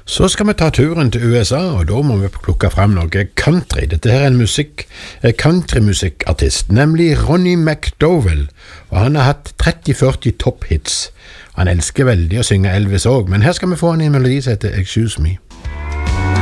Så skal vi ta turen til USA, og da må vi plukke frem noe country. Dette her er en countrymusikkartist, nemlig Ronnie McDowell, og han har hatt 30-40 topphits. Han elsker veldig å synge Elvis også, men her skal vi få han i en melodi som heter Excuse Me.